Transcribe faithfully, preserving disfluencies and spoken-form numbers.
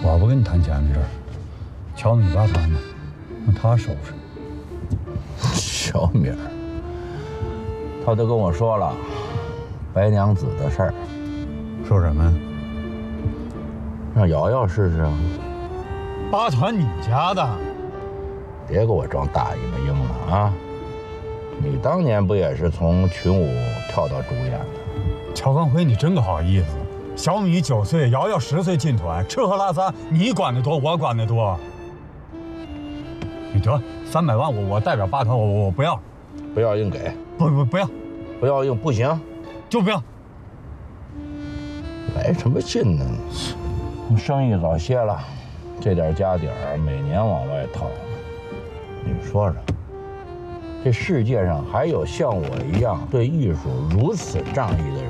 我不跟你谈钱的事儿，小米把谈的，让他收拾。 小米儿，他都跟我说了白娘子的事儿。 说什么呀？ 让瑶瑶试试啊。 八团你家的？ 别给我装大姨妈硬了啊！你当年不也是从群舞跳到主演的？ 乔刚辉，你真个好意思。小米九岁，瑶瑶十岁进团，吃喝拉撒你管得多，我管得多。你得三百万我，我我代表八团，我我我不要， 不要硬给， 不不不要， 不要硬不行， 就不要。 来什么劲呢？生意早歇了，这点家底儿每年往外掏。你说说，这世界上还有像我一样对艺术如此仗义的